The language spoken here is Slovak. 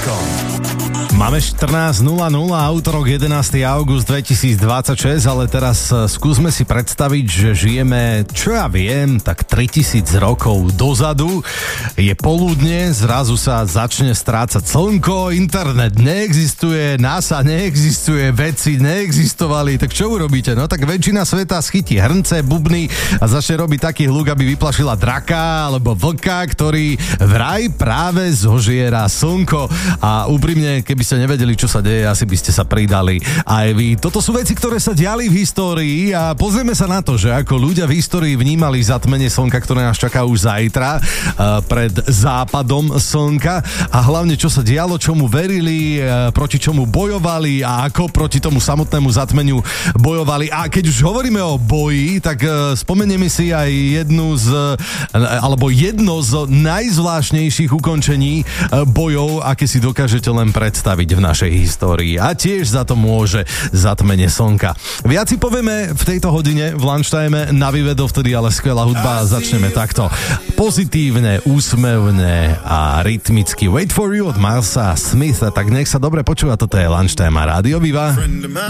Vašíkom. Máme 14.00, útorok 11. august 2026, ale teraz skúsme si predstaviť, že žijeme, čo ja viem, tak 3000 rokov dozadu. Je poludne, zrazu sa začne strácať slnko, internet neexistuje, NASA neexistuje, veci neexistovali, tak čo urobíte? No tak väčšina sveta schytí hrnce, bubny a začne robiť taký hluk, aby vyplašila draka alebo vlka, ktorý vraj práve zožiera slnko. A úprimne, keby ste nevedeli, čo sa deje, asi by ste sa pridali aj vy. Toto sú veci, ktoré sa diali v histórii a pozrieme sa na to, že ako ľudia v histórii vnímali zatmenie slnka, ktoré nás čaká už zajtra pred západom slnka a hlavne, čo sa dialo, čomu verili, proti čomu bojovali a ako proti tomu samotnému zatmeniu bojovali. A keď už hovoríme o boji, tak spomenieme si aj jedno z najzvláštnejších ukončení bojov, aké si dokážete len predstaviť v našej histórii. A tiež za to môže zatmenie slnka. Viac si povieme v tejto hodine v lunchtime na Vive, dovtedy ale skvelá hudba. Začneme takto pozitívne, úsmevné a rytmicky. Wait for you od Milesa Smitha, tak nech sa dobre počúva, toto je Lunchtime a Rádio Viva.